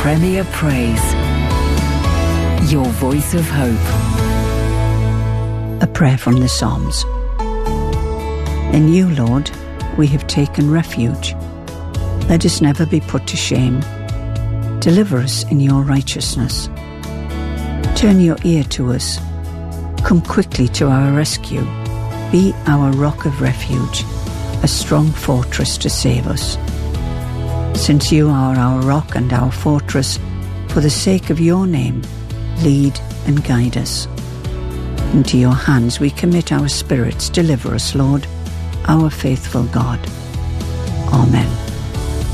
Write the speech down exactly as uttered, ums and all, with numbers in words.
Premier Praise. Your voice of hope. A prayer from the Psalms. In you, Lord, we have taken refuge. Let us never be put to shame. Deliver us in your righteousness. Turn your ear to us. Come quickly to our rescue. Be our rock of refuge, a strong fortress to save us. Since you are our rock and our fortress, for the sake of your name, lead and guide us. Into your hands we commit our spirits. Deliver us, Lord, our faithful God. Amen.